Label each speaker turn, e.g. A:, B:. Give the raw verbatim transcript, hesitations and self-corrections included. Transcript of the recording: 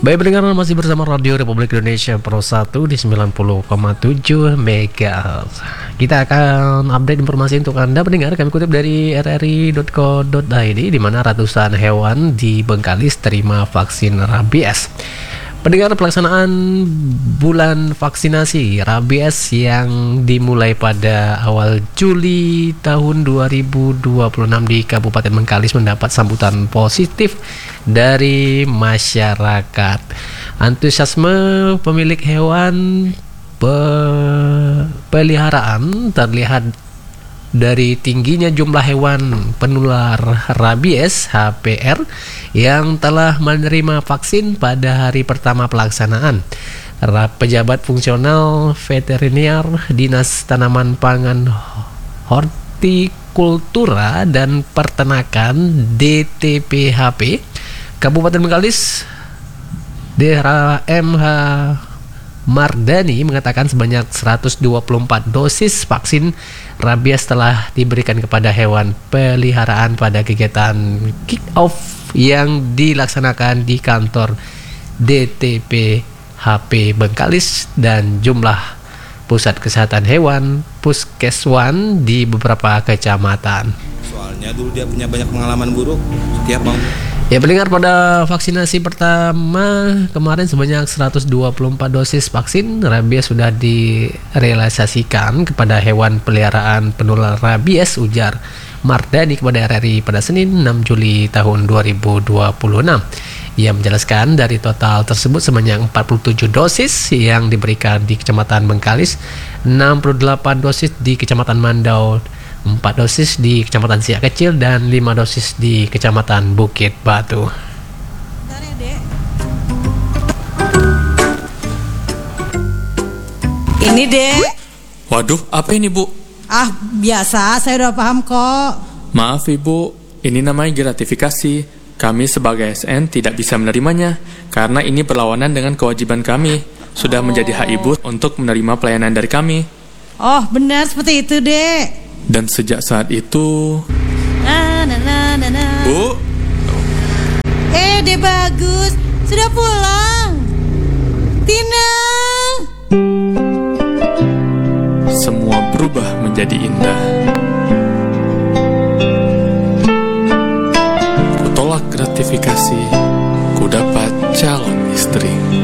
A: Baik pendengar, masih bersama Radio Republik Indonesia Pro satu di sembilan puluh koma tujuh megahertz. Kita akan update informasi untuk Anda pendengar. Kami kutip dari r r i dot co dot i d, di mana ratusan hewan di Bengkalis terima vaksin rabies. Pendengar, pelaksanaan bulan vaksinasi rabies yang dimulai pada awal Juli tahun dua ribu dua puluh enam di Kabupaten Bengkalis mendapat sambutan positif dari masyarakat. Antusiasme pemilik hewan pe- peliharaan terlihat dari tingginya jumlah hewan penular rabies H P R yang telah menerima vaksin pada hari pertama pelaksanaan. Pejabat fungsional veteriner Dinas Tanaman Pangan, Hortikultura dan Peternakan D T P H P Kabupaten Bengkalis, D R M H Mardani, mengatakan sebanyak seratus dua puluh empat dosis vaksin rabies telah diberikan kepada hewan peliharaan pada kegiatan kick-off yang dilaksanakan di kantor D T P H P Bengkalis dan jumlah pusat kesehatan hewan Puskeswan di beberapa kecamatan.
B: Soalnya dulu dia punya banyak pengalaman buruk setiap mau.
A: Ya pendengar, pada vaksinasi pertama kemarin sebanyak seratus dua puluh empat dosis vaksin rabies sudah direalisasikan kepada hewan peliharaan penular rabies, ujar Mardani kepada R R I pada Senin enam Juli tahun dua ribu dua puluh enam. Ia menjelaskan dari total tersebut sebanyak empat puluh tujuh dosis yang diberikan di Kecamatan Bengkalis, enam puluh delapan dosis di Kecamatan Mandau, empat dosis di Kecamatan Siak Kecil, dan lima dosis di Kecamatan Bukit Batu.
C: Bentar ya, Dek. Ini, Dek.
D: Waduh, apa ini, Bu?
C: Ah, biasa, saya udah paham kok.
D: Maaf, Ibu. Ini namanya gratifikasi. Kami sebagai A S N tidak bisa menerimanya karena ini berlawanan dengan kewajiban kami. Sudah oh. menjadi hak Ibu untuk menerima pelayanan dari kami.
C: Oh, benar seperti itu, Dek.
D: Dan sejak saat itu...
C: Nah, nah, nah, nah, nah.
D: Bu!
C: Eh, Dek bagus. Sudah pulang. Tina!
D: Semua berubah menjadi indah. Ku tolak gratifikasi, ku dapat calon istri.